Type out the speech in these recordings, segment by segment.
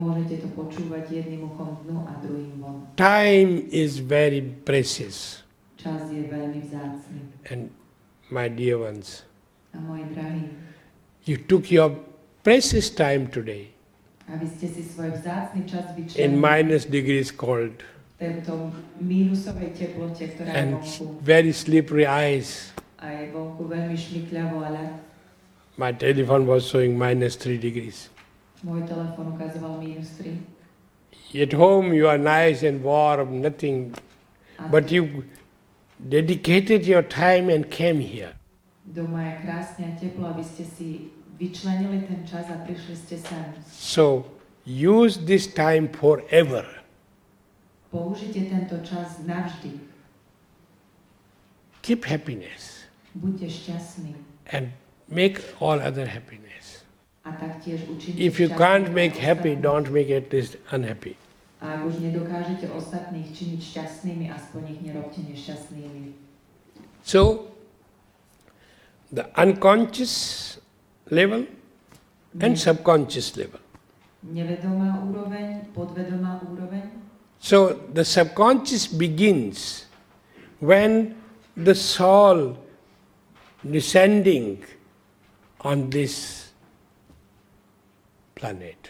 Môžete to počúvať jedným uchom dnu a druhým von. Time is very precious. Čas je veľmi vzácny. And my dear ones, A moji drahí, you took your precious time today aby ste si svoj vzácny čas in vyčlenili minus degrees cold tejto mínusovej teplote, ktorá je and vonku. very slippery eyes. A je vonku veľmi šmykľavo, ale My telephone was showing minus 3 degrees. môj telefón ukazoval -3. At home you are nice and warm, nothing, A but you dedicated your time and came here. doma je krásne a teplo, aby ste si vyčlenili ten čas a prišli ste sem. So use this time forever. Použite tento čas navždy. Keep happiness Buďte šťastní. and make all other happiness. A taktiež učite If you šťastných can't aj make happy, ostatných. don't make at least unhappy. A ak už nedokážete ostatných činiť šťastnými, aspoň ich nerobte nešťastnými. So, the unconscious level and subconscious level. Nevedomá úroveň, podvedomá úroveň. So, the subconscious begins when the soul descending on this planet.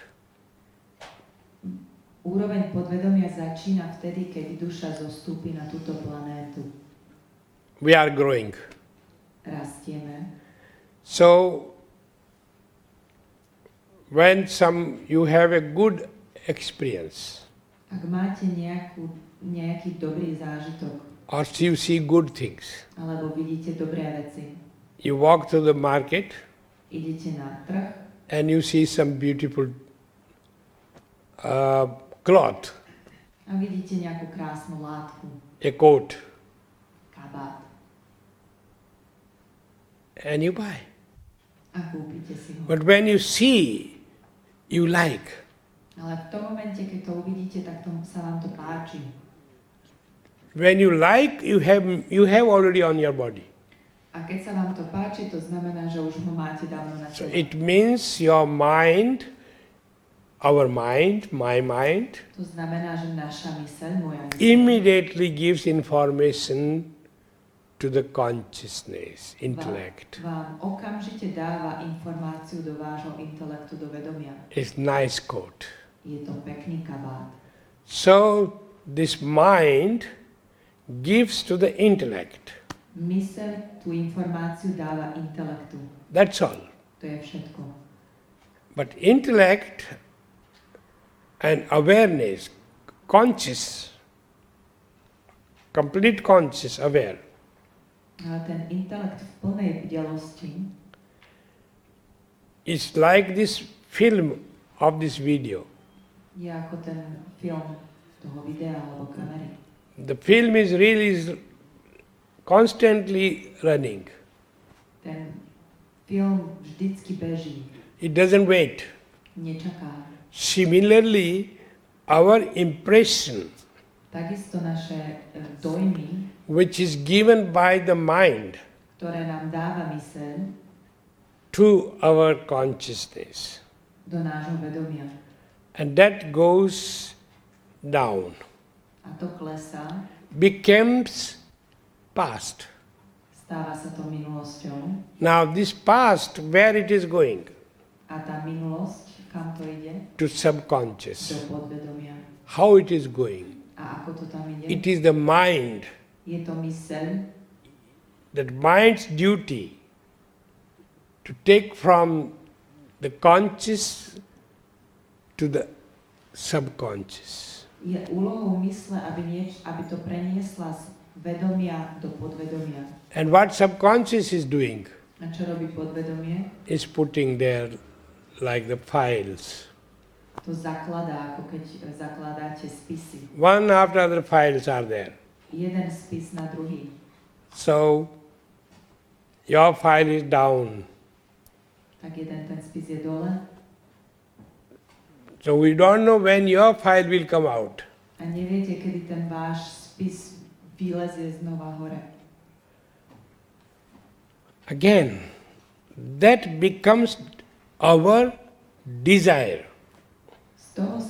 Úroveň podvedomia začína vtedy, keď duša zostúpi na túto planétu. We are growing. Rastieme. So, when you have a good experience, Ak máte nejaký dobrý zážitok, or you see good things, alebo vidíte dobré veci, you walk to the market idete na trh and you see some beautiful cloth, a vidíte nejakú krásnu látku, a coat, kabát and you buy. a kúpite si ho. But when you see, you like. Ale v tom momente, keď to uvidíte, tak sa vám to páči. When you like, you have already on your body. A keď sa vám to páči, to znamená, že už ho máte dávno na So tele. it means your mind, our mind, my mind, To znamená, že naša myseľ, moja myseľ, immediately gives information to the consciousness, intellect. vám okamžite dáva informáciu do vášho intelektu, do vedomia. It's nice quote. Je to pekný kabát. So this mind gives to the intellect. Myseľ tú informáciu dáva intelektu. That's all. To je všetko. But intellect and awareness, conscious, complete conscious, aware, Ale ten intelekt v plnej bdelosti is like this film of this video. je ako ten film toho videa alebo kamery. The film is really constantly running. Ten film vždycky beží, It doesn't wait. nečaká. Similarly, our impression, Takisto naše dojmy, which is given by the mind ktoré nám dáva myseľ to our consciousness, do nášho vedomia. and that goes down, A to klesá, becomes past. stáva sa to minulosťou. Now this past, where it is going? A tá minulosť, kam to ide? To Do subconscious. podvedomia. How it is going? A ako to tam ide? It is the mind, Je to myseľ, that mind's duty to take from the conscious to the subconscious. je úlohou mysle, aby to preniesla z vedomia do podvedomia. And what subconscious is doing A čo robí podvedomie? is putting there like the files. To zakladá, ako keď zakladáte spisy. One after other files are there. Jeden spis na druhý. So your file is down. Tak jeden ten spis je dole So we don't know when your file will come out. a neviete, kedy ten váš spis vylezie znova hore. Again, that becomes our desire. Z toho